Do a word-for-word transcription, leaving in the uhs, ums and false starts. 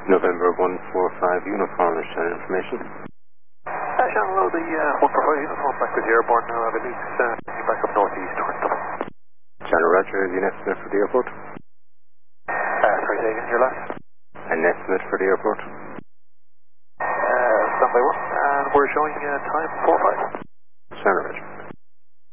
November one four five uniform, Shannon information. Uh, Shannon, hello, the uh, one four five uniform back with the airborne now. I believe it's uh, back up northeast towards them. Shannon Roger, the estimate for the airport? Uh, sorry, say again, your last? An estimate for the airport? Uh, standby one, and we're showing uh, time four five. Shannon Roger.